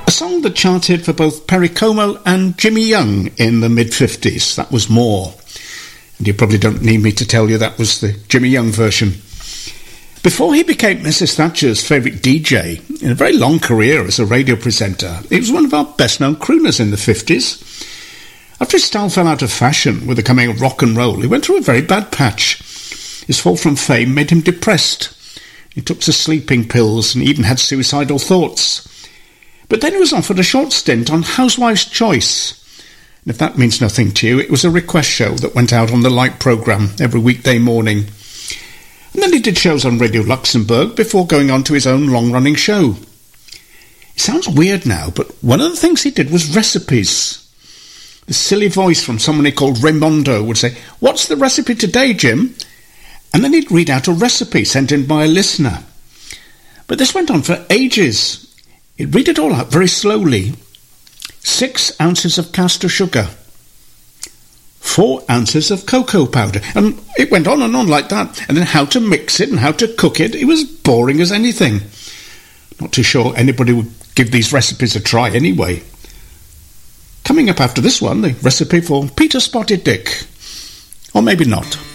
A song that charted for both Perry Como and Jimmy Young in the mid-50s. That was More. And you probably don't need me to tell you that was the Jimmy Young version. Before he became Mrs. Thatcher's favourite DJ, in a very long career as a radio presenter, he was one of our best-known crooners in the 50s. After his style fell out of fashion with the coming of rock and roll, he went through a very bad patch. His fall from fame made him depressed. He took to sleeping pills and even had suicidal thoughts. But then he was offered a short stint on Housewife's Choice. And if that means nothing to you, it was a request show that went out on the Light programme every weekday morning. And then he did shows on Radio Luxembourg before going on to his own long-running show. It sounds weird now, but one of the things he did was recipes. The silly voice from someone he called Raimondo would say, "What's the recipe today, Jim?" And then he'd read out a recipe sent in by a listener. But this went on for ages. He'd read it all out very slowly. 6 ounces of castor sugar. 4 ounces of cocoa powder. And it went on and on like that. And then how to mix it and how to cook it. It was boring as anything. Not too sure anybody would give these recipes a try anyway. Coming up after this one, the recipe for Peter Spotted Dick. Or maybe not.